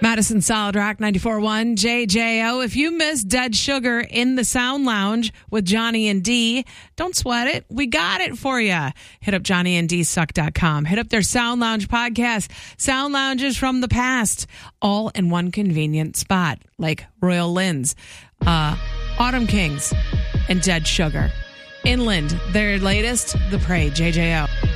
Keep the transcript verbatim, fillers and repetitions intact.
Madison Solid Rock ninety-four point one J J O. If you missed Dead Sugar in the Sound Lounge with Johnny and D, don't sweat it. We got it for you. Hit up johnny and d suck dot com. Hit up their Sound Lounge podcast. Sound Lounges from the past, all in one convenient spot, like Royal Lynn's, uh, Autumn Kings, and Dead Sugar. Inland, their latest, The Prey, J J O.